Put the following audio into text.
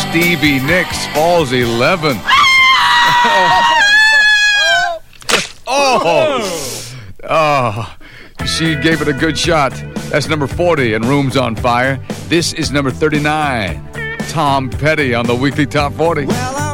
Stevie Nicks falls 11. Oh, she gave it a good shot. That's number 40 and Room's on Fire. This is number 39. Tom Petty on the Weekly Top 40. Well,